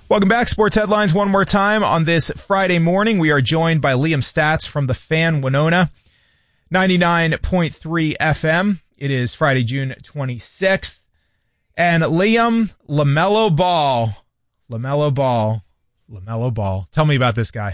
Welcome back. Sports Headlines one more time on this Friday morning. We are joined by Liam Stats from the Fan Winona, 99.3 FM. It is Friday, June 26th. And Liam, LaMelo Ball. Tell me about this guy.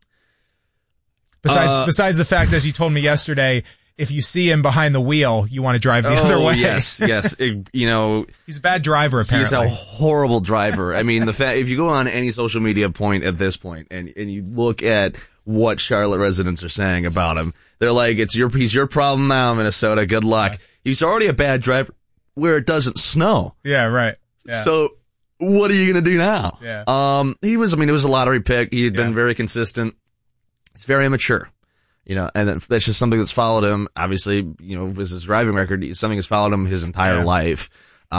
Besides the fact, as you told me yesterday, if you see him behind the wheel, you want to drive the other way. Yes. He's a bad driver, apparently. He's a horrible driver. I mean, if you go on any social media point at this point and you look at what Charlotte residents are saying about him, they're like, he's your problem now, Minnesota. Good luck. Yeah. He's already a bad driver where it doesn't snow. Yeah, right. Yeah. So what are you going to do now? Yeah. It was a lottory pick. He had been very consistent. It's very immature. And that's just something that's followed him. Obviously, with his driving record, something that's followed him his entire life.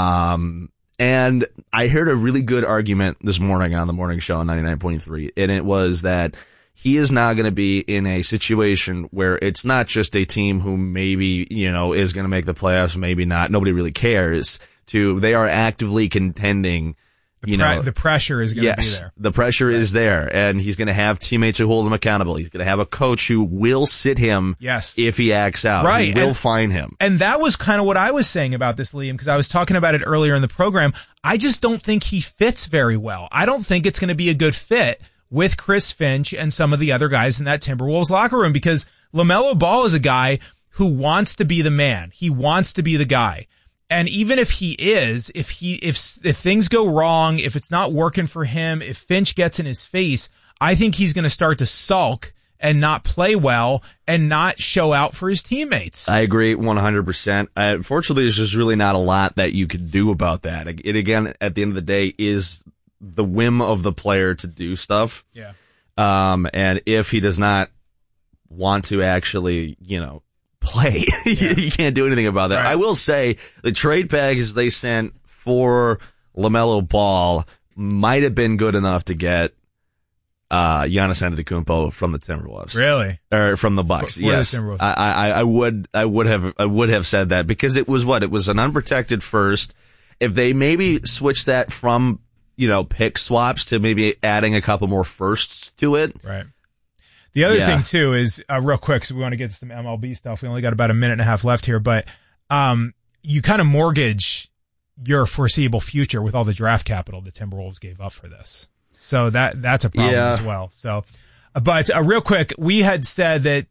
And I heard a really good argument this morning on the morning show on 99.3, and it was that he is now going to be in a situation where it's not just a team who maybe, is going to make the playoffs, maybe not. Nobody really cares. They are actively contending. The pressure is going to be there. The pressure is there, and he's going to have teammates who hold him accountable. He's going to have a coach who will sit him if he acts out. Right. He will fine him. And that was kind of what I was saying about this, Liam, because I was talking about it earlier in the program. I just don't think he fits very well. I don't think it's going to be a good fit with Chris Finch and some of the other guys in that Timberwolves locker room, because LaMelo Ball is a guy who wants to be the man. He wants to be the guy. And even if he is, if things go wrong, if it's not working for him, if Finch gets in his face, I think he's going to start to sulk and not play well and not show out for his teammates. I agree 100%. Unfortunately, there's just really not a lot that you can do about that. It, again, at the end of the day, is the whim of the player to do stuff. Yeah. And if he does not want to actually, play, you can't do anything about that. Right. I will say the trade package they sent for LaMelo Ball might have been good enough to get Giannis Antetokounmpo from the Timberwolves. Really? Or from the Bucks. Yes. The Timberwolves. I would have said that, because it was an unprotected first. If they maybe switch that from, pick swaps to maybe adding a couple more firsts to it. Right. The other thing, too, is, real quick, because we want to get to some MLB stuff. We only got about a minute and a half left here, but you kind of mortgage your foreseeable future with all the draft capital the Timberwolves gave up for this. So that's a problem as well. So, but real quick, we had said that,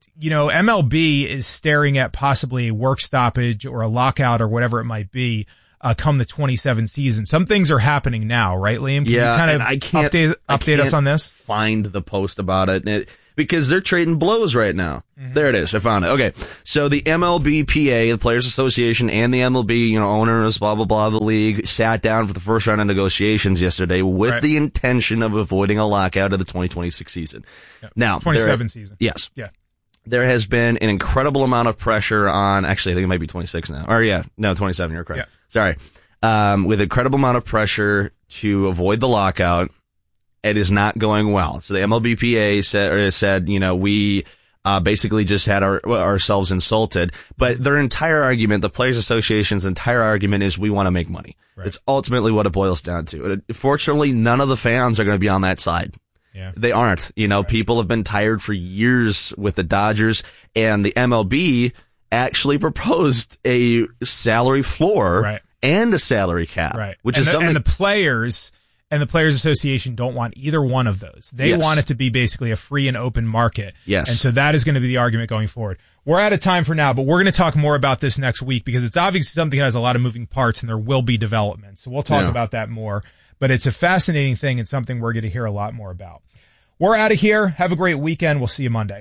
MLB is staring at possibly a work stoppage or a lockout or whatever it might be come the 27 season. Some things are happening now, right, Liam? Can you kind of update us on this? Find the post about it. Because they're trading blows right now. Mm-hmm. There it is. I found it. Okay. So the MLBPA, the Players Association, and the MLB, owners, blah, blah, blah, the league, sat down for the first round of negotiations yesterday with the intention of avoiding a lockout of the 2026 season. Yep. Now, 27 season. Yes. Yeah. There has been an incredible amount of pressure on, actually, I think it might be 26 now. Or 27, you're correct. Yeah. Sorry. With incredible amount of pressure to avoid the lockout. It is not going well. So the MLBPA said, we basically just had ourselves insulted. But their entire argument, the Players Association's entire argument, is we want to make money. Right. It's ultimately what it boils down to. Fortunately, none of the fans are going to be on that side. Yeah. They aren't. People have been tired for years with the Dodgers, and the MLB actually proposed a salary floor and a salary cap, which is something. And the Players Association don't want either one of those. They want it to be basically a free and open market. Yes. And so that is going to be the argument going forward. We're out of time for now, but we're going to talk more about this next week, because it's obviously something that has a lot of moving parts and there will be development. So we'll talk about that more. But it's a fascinating thing and something we're going to hear a lot more about. We're out of here. Have a great weekend. We'll see you Monday.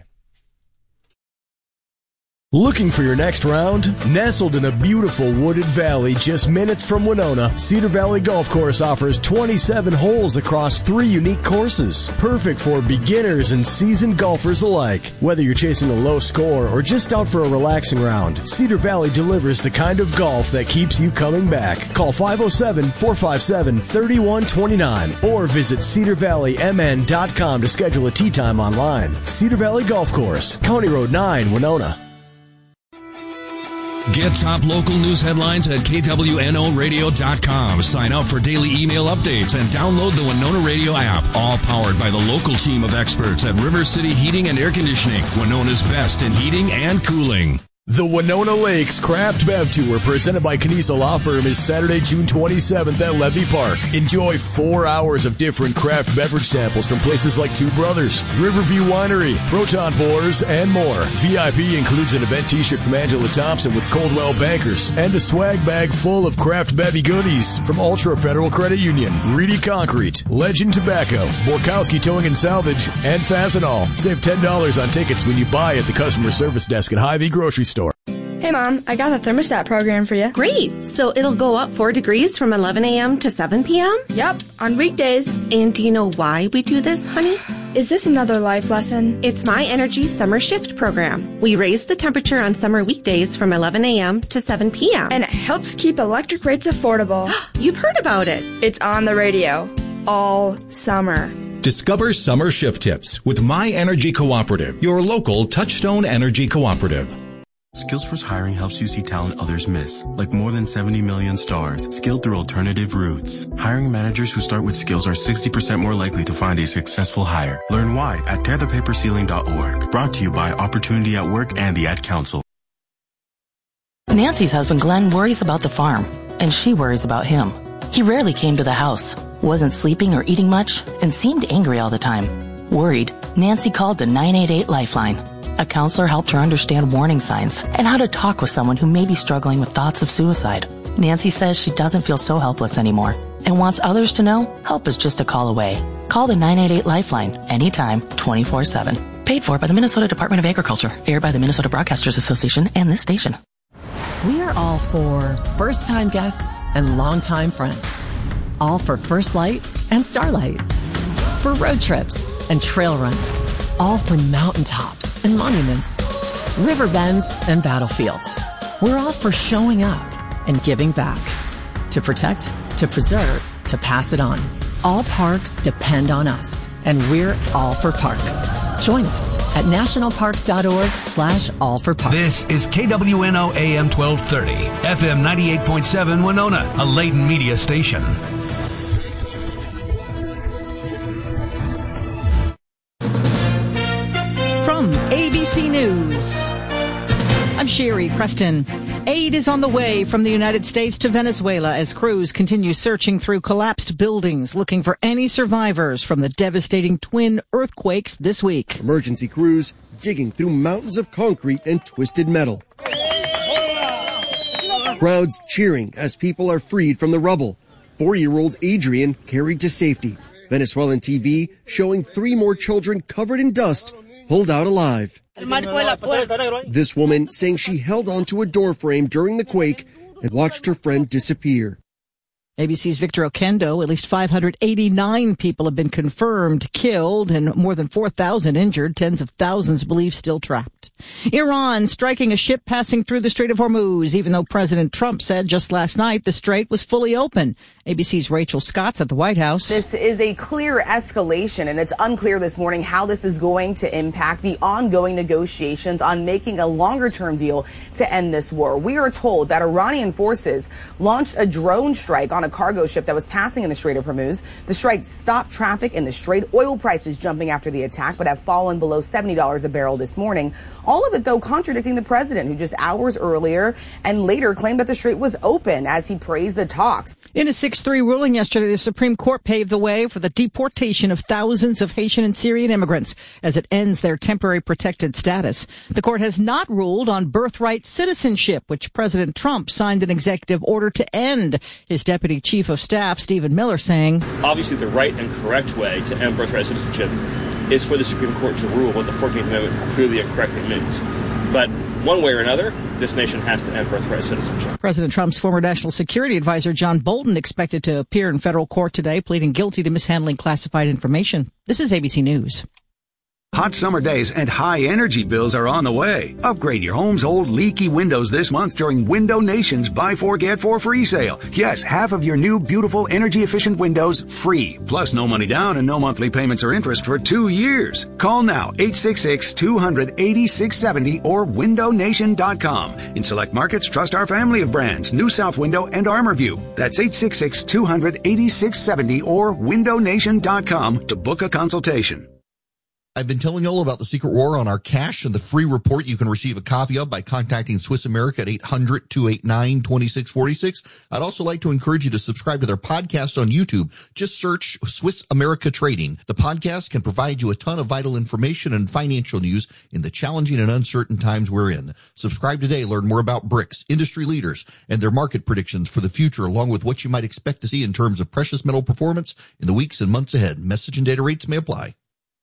Looking for your next round? Nestled in a beautiful wooded valley just minutes from Winona, Cedar Valley Golf Course offers 27 holes across 3 unique courses. Perfect for beginners and seasoned golfers alike. Whether you're chasing a low score or just out for a relaxing round, Cedar Valley delivers the kind of golf that keeps you coming back. Call 507-457-3129 or visit cedarvalleymn.com to schedule a tee time online. Cedar Valley Golf Course, County Road 9, Winona. Get top local news headlines at KWNOradio.com. Sign up for daily email updates and download the Winona Radio app. All powered by the local team of experts at River City Heating and Air Conditioning, Winona's best in heating and cooling. The Winona Lakes Craft Bev Tour presented by Canisa Law Firm is Saturday, June 27th at Levy Park. Enjoy 4 hours of different craft beverage samples from places like Two Brothers, Riverview Winery, Proton Pours, and more. VIP includes an event t-shirt from Angela Thompson with Coldwell Bankers and a swag bag full of craft bevy goodies from Ultra Federal Credit Union, Reedy Concrete, Legend Tobacco, Borkowski Towing and Salvage, and Fastenal. Save $10 on tickets when you buy at the customer service desk at Hy-Vee Grocery Store. Hey, Mom, I got the thermostat program for you. Great. So it'll go up 4 degrees from 11 a.m. to 7 p.m.? Yep, on weekdays. And do you know why we do this, honey? Is this another life lesson? It's My Energy Summer Shift program. We raise the temperature on summer weekdays from 11 a.m. to 7 p.m. And it helps keep electric rates affordable. You've heard about it. It's on the radio all summer. Discover summer shift tips with My Energy Cooperative, your local Touchstone Energy Cooperative. Skillsforce Hiring helps you see talent others miss, like more than 70 million stars, skilled through alternative routes. Hiring managers who start with skills are 60% more likely to find a successful hire. Learn why at tearthepaperceiling.org. Brought to you by Opportunity at Work and the Ad Council. Nancy's husband Glenn worries about the farm, and she worries about him. He rarely came to the house, wasn't sleeping or eating much, and seemed angry all the time. Worried, Nancy called the 988 Lifeline. A counselor helped her understand warning signs and how to talk with someone who may be struggling with thoughts of suicide. Nancy says she doesn't feel so helpless anymore and wants others to know help is just a call away. Call the 988 Lifeline anytime, 24/7. Paid for by the Minnesota Department of Agriculture. Aired by the Minnesota Broadcasters Association and this station. We are all for first-time guests and long-time friends. All for First Light and Starlight. For road trips and trail runs. All for mountaintops and monuments, river bends and battlefields. We're all for showing up and giving back. To protect, to preserve, to pass it on. All parks depend on us, and we're all for parks. Join us at nationalparks.org/allforparks. This is KWNO AM 1230, FM 98.7 Winona, a Layton media station. From ABC News, I'm Sherry Preston. Aid is on the way from the United States to Venezuela as crews continue searching through collapsed buildings, looking for any survivors from the devastating twin earthquakes this week. Emergency crews digging through mountains of concrete and twisted metal. Crowds cheering as people are freed from the rubble. 4-year-old Adrian carried to safety. Venezuelan TV showing 3 more children covered in dust pulled out alive. This woman saying she held onto a door frame during the quake and watched her friend disappear. ABC's Victor Oquendo, at least 589 people have been confirmed killed and more than 4,000 injured, tens of thousands believed still trapped. Iran striking a ship passing through the Strait of Hormuz, even though President Trump said just last night the strait was fully open. ABC's Rachel Scott's at the White House. This is a clear escalation, and it's unclear this morning how this is going to impact the ongoing negotiations on making a longer-term deal to end this war. We are told that Iranian forces launched a drone strike on a cargo ship that was passing in the Strait of Hormuz. The strike stopped traffic in the strait. Oil prices jumping after the attack, but have fallen below $70 a barrel this morning. All of it, though, contradicting the president, who just hours earlier and later claimed that the strait was open as he praised the talks. In a 6-3 ruling yesterday, the Supreme Court paved the way for the deportation of thousands of Haitian and Syrian immigrants as it ends their temporary protected status. The court has not ruled on birthright citizenship, which President Trump signed an executive order to end. His deputy chief of staff, Stephen Miller, saying, obviously the right and correct way to end birthright citizenship is for the Supreme Court to rule what the 14th Amendment clearly and correctly means. But one way or another, this nation has to end birthright citizenship. President Trump's former national security advisor, John Bolton, expected to appear in federal court today, pleading guilty to mishandling classified information. This is ABC News. Hot summer days and high energy bills are on the way. Upgrade your home's old leaky windows this month during Window Nation's Buy 4 Get 4 free sale. Yes, half of your new beautiful energy efficient windows free. Plus no money down and no monthly payments or interest for 2 years. Call now 866-200-8670 or windownation.com. In select markets, trust our family of brands, New South Window and ArmorView. That's 866-200-8670 or windownation.com to book a consultation. I've been telling you all about the Secret War on our cash and the free report you can receive a copy of by contacting Swiss America at 800-289-2646. I'd also like to encourage you to subscribe to their podcast on YouTube. Just search Swiss America Trading. The podcast can provide you a ton of vital information and financial news in the challenging and uncertain times we're in. Subscribe today. Learn more about BRICS, industry leaders, and their market predictions for the future, along with what you might expect to see in terms of precious metal performance in the weeks and months ahead. Message and data rates may apply.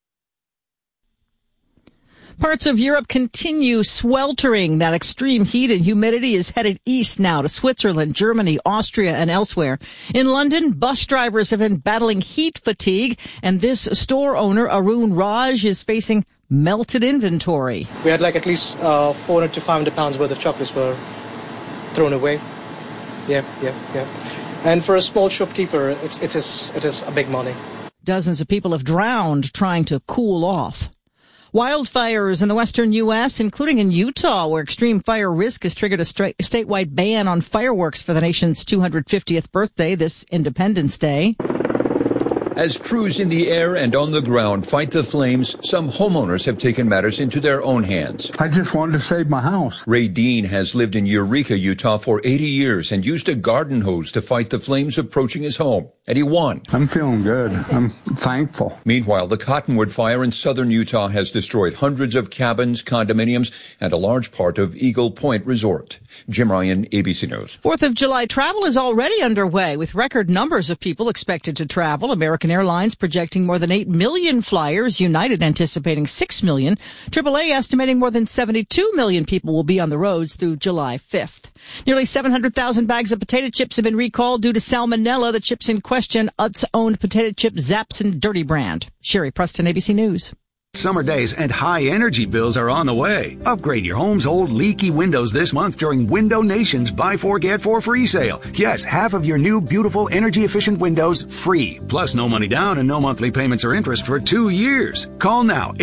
Parts of Europe continue sweltering. That extreme heat and humidity is headed east now to Switzerland, Germany, Austria, and elsewhere. In London, bus drivers have been battling heat fatigue, and this store owner, Arun Raj, is facing melted inventory. We had at least 400 to 500 pounds worth of chocolates were thrown away. Yeah. And for a small shopkeeper, it is a big money. Dozens of people have drowned trying to cool off. Wildfires in the western U.S., including in Utah, where extreme fire risk has triggered a statewide ban on fireworks for the nation's 250th birthday this Independence Day. As crews in the air and on the ground fight the flames, some homeowners have taken matters into their own hands. I just wanted to save my house. Ray Dean has lived in Eureka, Utah for 80 years and used a garden hose to fight the flames approaching his home. And he won. I'm feeling good. I'm thankful. Meanwhile, the Cottonwood Fire in southern Utah has destroyed hundreds of cabins, condominiums, and a large part of Eagle Point Resort. Jim Ryan, ABC News. 4th of July travel is already underway with record numbers of people expected to travel. American Airlines projecting more than 8 million flyers, United anticipating 6 million, AAA estimating more than 72 million people will be on the roads through July 5th. Nearly 700,000 bags of potato chips have been recalled due to salmonella. The chips in question, Utz-owned potato chip Zaps and Dirty brand. Sherry Preston, ABC News. Summer days and high energy bills are on the way. Upgrade your home's old leaky windows this month during Window Nation's Buy 4 Get 4 free sale. Yes, half of your new beautiful energy efficient windows free. Plus no money down and no monthly payments or interest for 2 years. Call now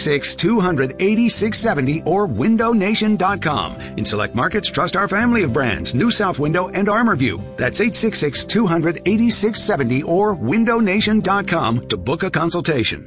866-200-8670 or windownation.com. In select markets, trust our family of brands, New South Window and ArmorView. That's 866-200-8670 or windownation.com to book a consultation.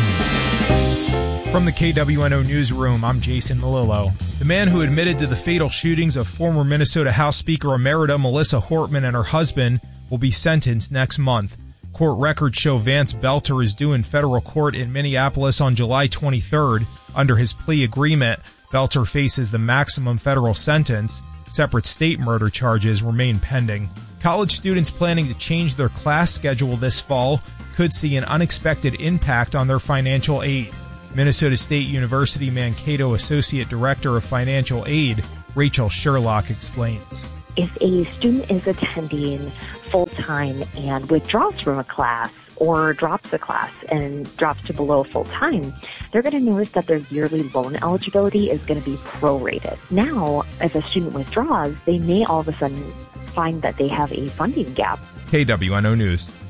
From the KWNO Newsroom, I'm Jason Melillo. The man who admitted to the fatal shootings of former Minnesota House Speaker Emerita Melissa Hortman and her husband will be sentenced next month. Court records show Vance Belter is due in federal court in Minneapolis on July 23rd. Under his plea agreement, Belter faces the maximum federal sentence. Separate state murder charges remain pending. College students planning to change their class schedule this fall could see an unexpected impact on their financial aid. Minnesota State University Mankato Associate Director of Financial Aid, Rachel Sherlock, explains. If a student is attending full-time and withdraws from a class or drops a class and drops to below full-time, they're going to notice that their yearly loan eligibility is going to be prorated. Now, if a student withdraws, they may all of a sudden find that they have a funding gap. KWNO News.